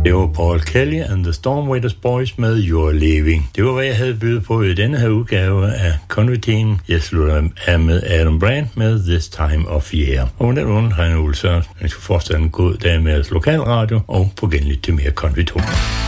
Det var Paul Kelly and the Stormwaiters Boys med You're Leaving. Det var, hvad jeg havde bydet på i denne her udgave af Convertinen. Jeg slutter af med Adam Brand med This Time of Year. Og den under Heine Ulser. Jeg skal fortsætte en god dag med jeres lokalradio og på genlyt til mere Convertinen.